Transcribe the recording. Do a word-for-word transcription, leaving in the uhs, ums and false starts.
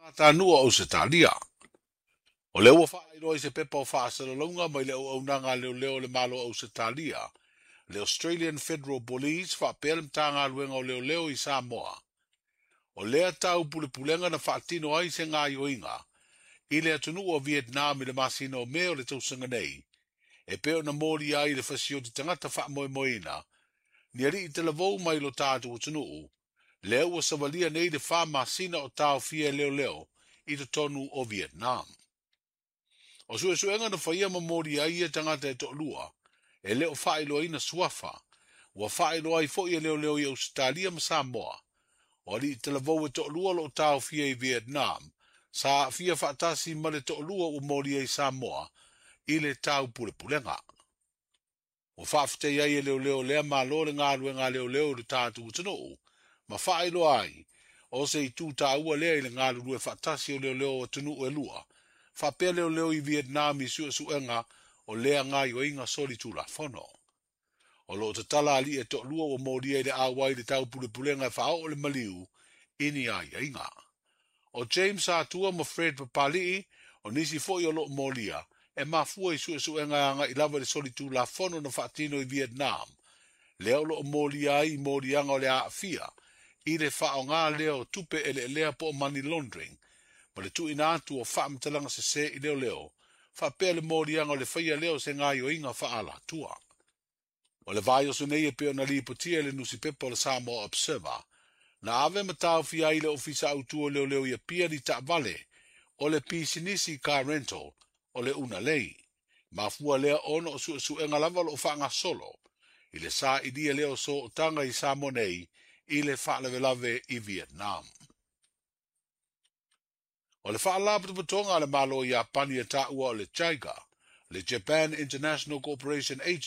Tanua o se talia. O leo wa whaero i se pepa o whaasalalonga mai leo au nanga leo leo le malo o se talia. Le Australian Federal Police whaapelem tanga luenga o leo leo i Samoa. O lea tau pule pulenga na whaatino ai se ngā yoinga. I lea tunu o Vietnam i le masino o meo le tausanga nei. E peo na mori ai le fasio ti tangata wha moe moina. Ni ari i te lavou mai lo tātu o tunu. Leo wa savalia nei de wha masina o tau fie leo leo i te tonu o Vietnam. O sue suenga na whaia mamori ai e tangata e to lua. E leo whaelo ina suafa. Wa whaelo ai fo i leo leo i Australia ma Samoa. O li te lavou e to lua lo tau fie i Vietnam. Sa fia whaatasi ma le to lua o mori ai Samoa. I le tau pule pulenga. O whaafte iai e leo leo lea ma lore ngā rue ngā leo leo le tātu utano. Ma whaelo ai. O se i tū tā ua lea i le ngā rue whaatasi o leo leo o tunu e lua. Whapea leo leo i Vietnam i sua suenga o lea ngā yoinga sori tū la whono. O lo te tala ali e to lua o mori e le awai le tau pule pulenga e whao o le maliu ini a yoinga. O James Atua ma Fred Papalii o nisi fo i o lo moria e mafua i sua suenga anga i lava le sori tū la whono na whaatino i Vietnam. Leo lo moria i morianga o le a fia i le whao ngā leo tupe e le lea po money laundering. Ma le tu ina atu o whaamtalanga se se i leo leo, whapea le morianga o le whaia leo se ngā yoinga whaala tua. O le vai o sunei e peo na lipotia le nusi pepa o le Samoa Observer, na ave matau fia i le ofisa autua leo leo ia pia ni ta vale, o le pisinisi car rental, o le una lei. Mafua lea ono o su su enga lava lo whaanga solo, i le sa i dia leo so o tanga i Samoa nei, i le whaalave lave i Vietnam. O le whaalapa tupatonga le malo i Apani e ta ua o le Chaiga, le Japan International Cooperation Agency,